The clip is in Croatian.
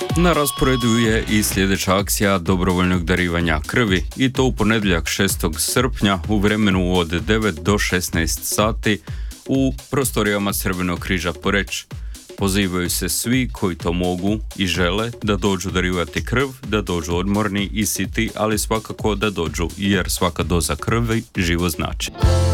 Na rasporedu je i sljedeća akcija dobrovoljnog darivanja krvi i to u ponedjeljak 6. srpnja u vremenu od 9 do 16 sati u prostorijama Crvenog križa Poreč. Pozivaju se svi koji to mogu i žele da dođu darivati krv, da dođu odmorni i siti, ali svakako da dođu jer svaka doza krvi živo znači.